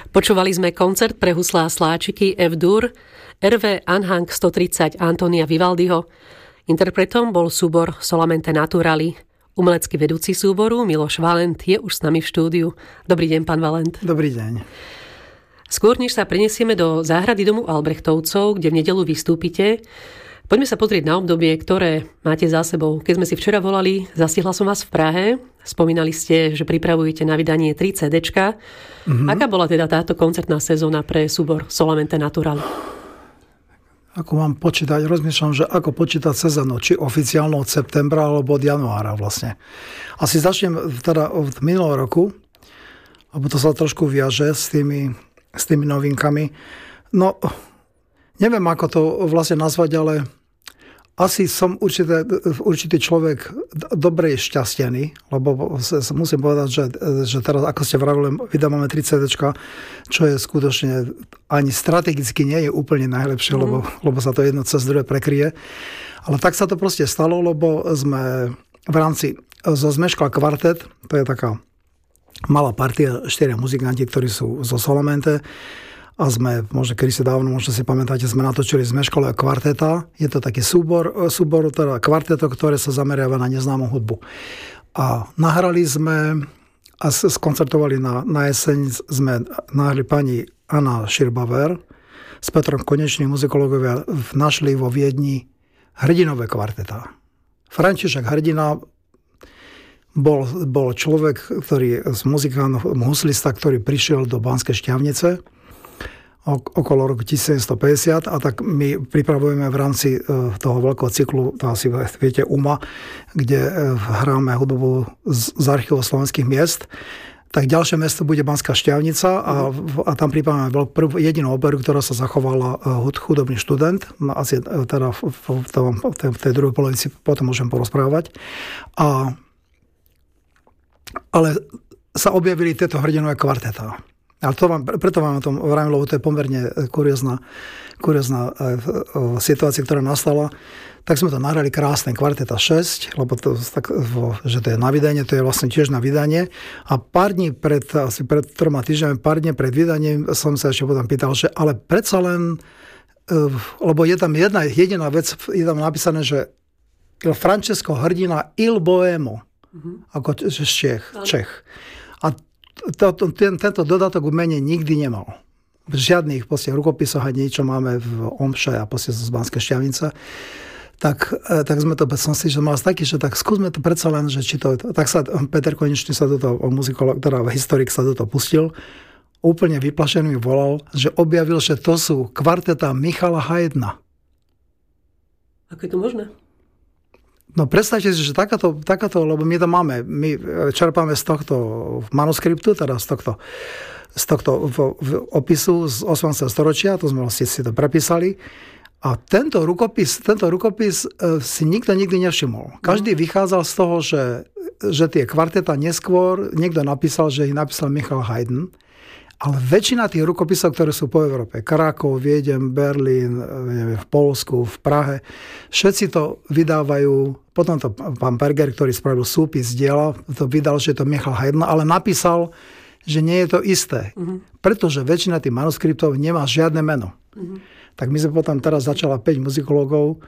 Počúvali sme koncert pre huslá a sláčiky F-dur, RV Anhang 130 Antonia Vivaldiho. Interpretom bol súbor Solamente Naturali. Umelecký vedúci súboru Miloš Valent je už s nami v štúdiu. Dobrý deň, pán Valent. Dobrý deň. Skôr, než sa preniesieme do záhrady domu Albrechtovcov, kde v nedeľu vystúpite, poďme sa pozrieť na obdobie, ktoré máte za sebou. Keď sme si včera volali, zastihla som vás v Prahe. Spomínali ste, že pripravujete na vydanie 3 CDčka. Aká bola teda táto koncertná sezóna pre súbor Solamente Naturali? Ako mám počítať? Rozmýšľam, že ako počítať sezónu, či oficiálno od septembra alebo od januára vlastne. Asi začnem teda od minulého roku, lebo to sa trošku viaže s tými novinkami. No, neviem, ako to vlastne nazvať, ale asi som určitý človek dobre šťastený, lebo musím povedať, že teraz, ako ste vravili, vydávame 3 CDčka, čo je skutočne ani strategicky nie je úplne najlepšie, lebo sa to jedno cez druhé prekryje. Ale tak sa to proste stalo, lebo sme v rámci zo Zmeškal kvartet, to je taká malá partia, 4 muzikanti, ktorí sú zo Solamente, a sme, možno kedysi dávno, možno si pamätáte, sme natočili Zmeškal kvarteta. Je to taký súbor teda kvarteto, ktoré sa zameriava na neznámú hudbu. A nahrali sme a skoncertovali na jeseň, sme nahrali pani Anna Schirbaver s Petrom Konečným, muzikológovia našli vo Viedni hrdinové kvarteta. František Hrdina bol človek, ktorý z muzikánov, huslista, ktorý prišiel do Banskej Štiavnice okolo roku 1750 a tak my pripravujeme v rámci toho veľkého cyklu, to asi viete, UMA, kde hráme hudbu z archívov slovenských miest. Tak ďalšie mesto bude Banská Štiavnica a tam pripravujeme jedinú operu, ktorá sa zachovala, Chudobný študent. Asi teda v tej druhej polovici potom môžem porozprávať. Ale sa objavili tieto hrdinové kvartetá. Ale preto vám o tom vravím, lebo to je pomerne kuriózna situácia, ktorá nastala. Tak sme to nahrali krásne, kvarteta 6, lebo že to je na vydanie, to je vlastne tiež na vydanie. A pár dní pred 3 týždňami, pár dní pred vydaním som sa ešte potom pýtal, že ale predsa len, lebo je tam jedna jediná vec, je tam napísané, že Il Francesco Hrdina Il Boemo, ako Čech. A tento dodatok v mene nikdy nemal. V žiadnych rukopisoch a niečo máme v Omše a z Banskej Štiavnice. Tak sme to som si, že mal taký, že tak skúsme to predsa len, že či to... Tak sa Peter Konečný sa do toho, muzikolog, teda historik sa do toho pustil. Úplne vyplašený mi volal, že objavil, že to sú kvarteta Michala Haydna. Ako je to možné? No predstavte si, že takáto, lebo my to máme, my čerpáme z tohto manuskriptu, teda z tohto opisu z 18. storočia, to sme vlastne si to prepísali. A tento rukopis si nikto nikdy nevšimol. Každý vychádzal z toho, že tie kvarteta neskôr, niekto napísal, že ich napísal Michal Haydn, ale väčšina tých rukopisov, ktoré sú po Európe, Krakov, Viedeň, Berlín, v Poľsku, v Prahe, všetci to vydávajú, potom to pán Perger, ktorý spravil súpis diela, to vydal, že je to Michal Haydn, ale napísal, že nie je to isté. Pretože väčšina tých manuskriptov nemá žiadne meno. Tak my sme potom teraz začala 5 muzikológov,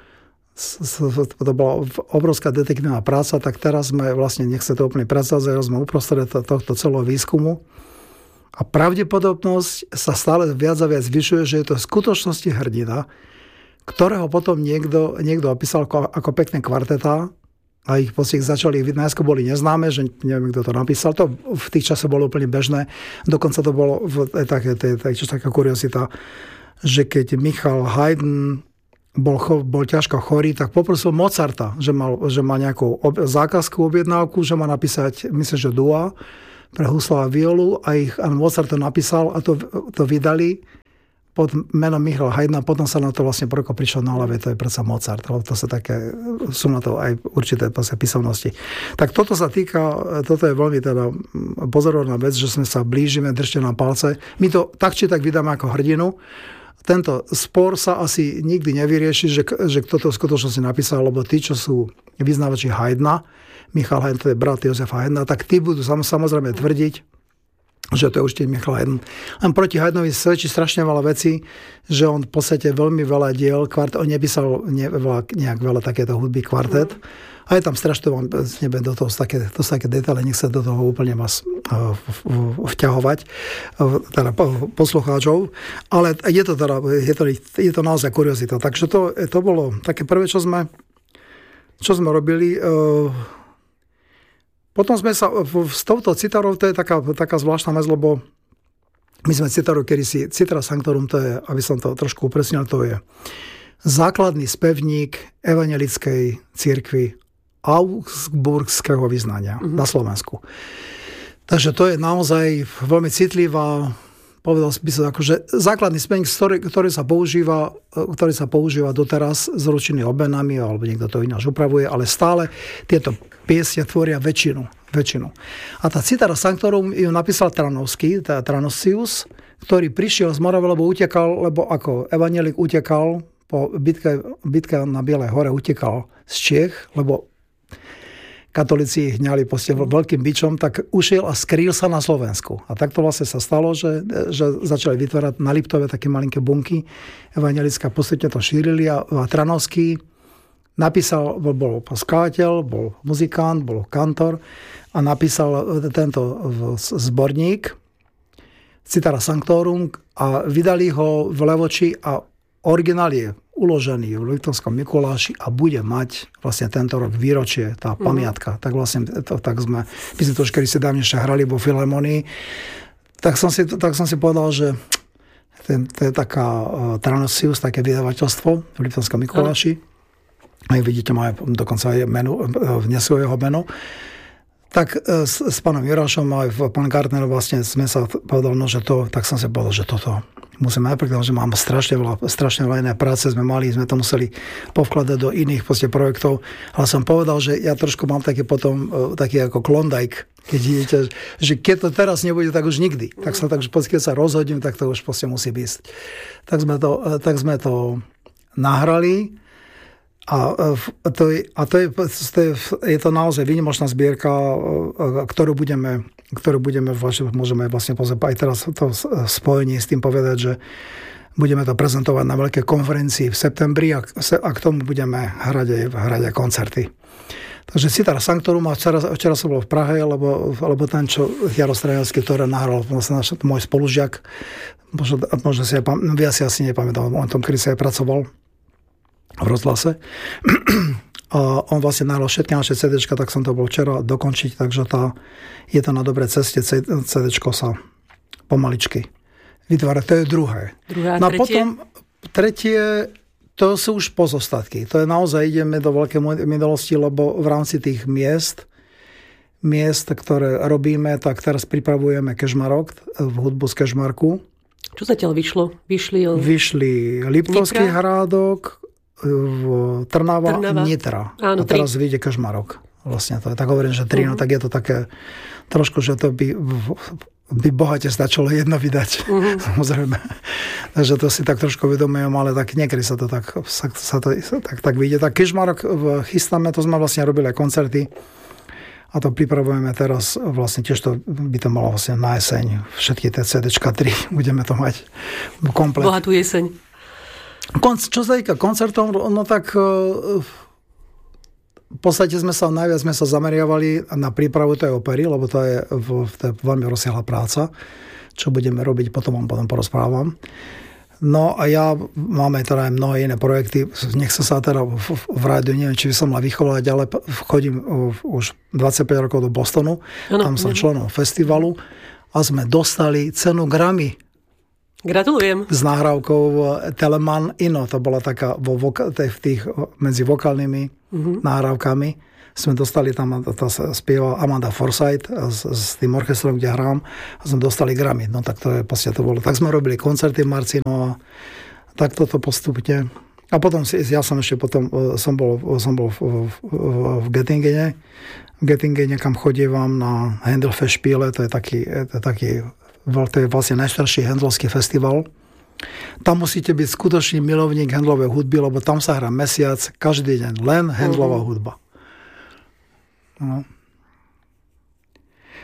to bola obrovská detektívna práca, tak teraz sme vlastne, nech sa to úplne predstavuje, sme uprostred tohto celého výskumu. A pravdepodobnosť sa stále viac a viac zvyšuje, že je to v skutočnosti hrdina, ktorého potom niekto opísal ako pekné kvartetá a ich začali, najskôr boli neznáme, že neviem, kto to napísal. To v tých časoch bolo úplne bežné. Dokonca to bolo taká kuriozita, že keď Michal Haydn bol ťažko chorý, tak poprosil Mozarta, že mal nejakú zákazku, objednávku, že má napísať, myslím, že dua pre husla a violu a Mozart to napísal a to vydali pod menom Michal Haydn a potom sa na to vlastne proko prišlo na hlave, to je predsa Mozart, lebo to sú na to aj určité písomnosti. Tak toto je veľmi teda pozorovná vec, že sme sa blížime, držte nám palce. My to tak či tak vydáme ako hrdinu. Tento spor sa asi nikdy nevyrieši, že kto to v skutočnosti napísal, lebo tí, čo sú vyznávači Haydna, Michal Haydn, to je brat Jozefa Haydna, tak tí budú samozrejme tvrdiť, že to je určite Michal Haydn. Len proti Haydnovi svedčí strašne veľa vecí, že on v podstate veľmi veľa diel, on nepísal nejak veľa takéto hudby kvartet. A je tam strašne, nebudem do toho také detaily, nech sa do toho úplne vás vťahovať, teda poslucháčov, ale je to naozaj kuriozita. Takže to bolo také prvé, čo sme robili. Potom sme sa s touto citarou, to je taká zvláštna vec, lebo my sme citaru, kedysi Citra Sanctorum, to je, aby som to trošku upresnil, to je základný spevník evangelickej cirkvi augsburského vyznania na Slovensku. Takže to je naozaj veľmi citlivá, povedal by som, akože základný spevník, ktorý sa používa doteraz s ručnými obenami, alebo niekto to ináč upravuje, ale stále tieto piesne tvoria väčšinu. A tá Citara Sanctorum ju napísal Tranovský, teda Tranosius, ktorý prišiel z Moravy, lebo utekal, lebo ako evanjelik utekal po bitke na Bielej hore, utekal z Čiech, lebo katolíci ich hňali veľkým bičom, tak ušiel a skrýl sa na Slovensku. A takto vlastne sa stalo, že začali vytvárať na Liptove také malinké bunky evanjelická, postupne to šírili a Tranovský napísal, bol skladateľ, bol muzikant, bol kantor a napísal tento zborník Citara Sanctorum a vydali ho v Levoči a originál je uložený v Liptovskom Mikuláši a bude mať vlastne tento rok výročie, tá pamiatka. Tak vlastne tak sme to už kedy si dávnejšie hrali vo Filharmonii. Tak som si povedal, že to je taká Tranosius, také vydavateľstvo v Liptovskom Mikuláši. A vidíte, má dokonca aj meno, vnesú jeho meno. Tak s pánom Jurášom a aj pán Gartner vlastne sme sa povedali, tak som si povedal, že toto musíme najprv, že mám strašne veľa iné práce, sme to museli povkladať do iných projektov, ale som povedal, že ja trošku mám taký ako Klondike, keď idete, že keď to teraz nebude, tak už nikdy. Tak keď sa rozhodím, tak to už musí byť. Tak sme to nahrali a je to naozaj výnimočná zbierka, ktorú môžeme vlastne pozrieť aj teraz to spojení s tým povedať, že budeme to prezentovať na veľkej konferencii v septembri a k tomu budeme hrať aj koncerty. Takže Citara Sanctorum, a včera som bol v Prahe, lebo ten, čo Jaro Strajanský, ktorý nahral môj spolužiak, možno si asi nepamätal, on tom, kedy sa aj pracoval v rozhlase. A on vlastne nahral všetky naše CDčka, tak som to bol včera dokončiť, takže je to na dobrej ceste, CDčko sa pomaličky vytvára. To je druhé. No a potom tretie, to sú už pozostatky. To je naozaj, ideme do veľkej minulosti, lebo v rámci tých miest, ktoré robíme, tak teraz pripravujeme Kežmarok, hudbu z Kežmarku. Čo zatiaľ vyšlo? Vyšli Liptovský Hrádok, Trnava, Nitra. Áno, a teraz vyjde Kežmarok. Vlastne to je, tak hovorím, že tri, no tak je to také trošku, že to by bohate stačilo jedno vydať. Samozrejme. Takže to si tak trošku uvedomujem, ale tak niekedy sa to tak vyjde. Tak Kežmarok chystáme, to sme vlastne robili aj koncerty a to pripravujeme teraz, vlastne tiež to by to malo vlastne na jeseň. Všetky tie CDčka 3 budeme to mať komplet. Bohatú jeseň. Čo sa týka koncertov, no tak v podstate najviac sme sa zameriavali na prípravu tej opery, lebo to je veľmi rozsiahla práca, čo budeme robiť, potom porozprávam. No a máme teda aj mnohé iné projekty. Nechcem sa teda v rádiu, neviem, či by som mal vychovať, ale chodím už 25 rokov do Bostonu. Tam som členom festivalu a sme dostali cenu Grammy. Gratulujem. S nahrávkou Telemann Ino. To bola taká medzi vokálnymi nahrávkami. Sme dostali tam, spieva Amanda Forsyth s tým orchestrom, kde hrám. A sme dostali Grammy. No tak to bolo. Tak sme robili koncerty v marci. No a tak toto postupne. A potom som bol v Göttingene. V Göttingene, kam chodievam na Händelfestspiele. To je vlastne najstarší Händelovský festival. Tam musíte byť skutočný milovník Händelovej hudby, lebo tam sa hrá mesiac, každý deň len Händelová hudba.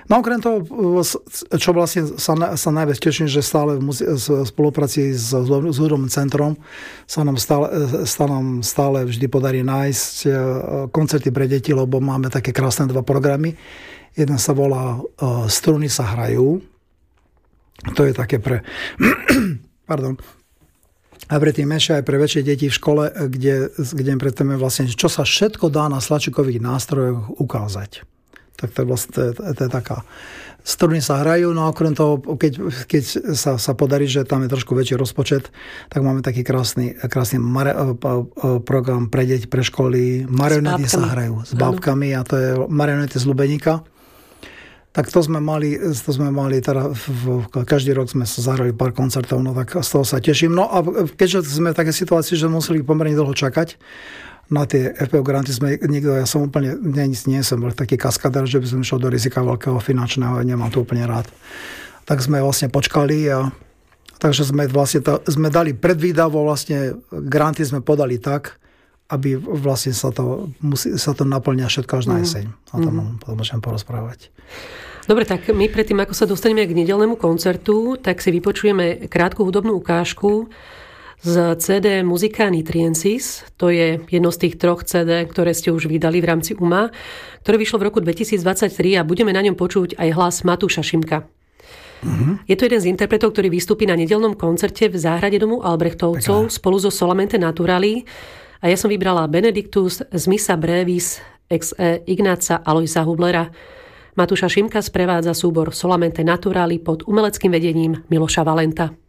No okrem toho, čo vlastne sa najviac teším, že stále v spolupráci s hudobným centrom sa nám stále vždy podarí nájsť koncerty pre deti, lebo máme také krásne 2 programy. Jeden sa volá Struny sa hrajú. To je také pre pardon, aj pre tie menšie, aj pre väčšie deti v škole, kde predtým vlastne, čo sa všetko dá na slačikových nástrojoch ukázať. Tak to je taká. Struny sa hrajú, no a okrem toho, keď sa podarí, že tam je trošku väčší rozpočet, tak máme taký krásny program pre deti, pre školy. Marionety sa hrajú s bábkami a to je marionety z Lubeníka. Tak to sme mali teda každý rok sme sa zahrali pár koncertov, no tak z toho sa teším. No a keďže sme v takej situácii, že museli pomerne dlho čakať na tie FPO granty, ja som úplne, nie som bol taký kaskadár, že by som išiel do rizika veľkého finančného, nemám to úplne rád. Tak sme vlastne počkali a takže sme dali predvídavo, vlastne granty sme podali tak, aby vlastne sa to naplňa všetko až na jeseň. O tom potom môžem porozprávať. Dobre, tak my predtým, ako sa dostaneme k nedeľnému koncertu, tak si vypočujeme krátku hudobnú ukážku z CD Musica Nitriensis. To je jedno z tých 3 CD, ktoré ste už vydali v rámci UMA, ktoré vyšlo v roku 2023 a budeme na ňom počuť aj hlas Matúša Šimka. Je to jeden z interpretov, ktorý vystúpi na nedeľnom koncerte v záhrade domu Albrechtovcov spolu so Solamente Naturali. A ja som vybrala Benedictus z Missa Brevis ex Ignáca Alojza Hublera. Matúša Šimka sprevádza súbor Solamente Naturali pod umeleckým vedením Miloša Valenta.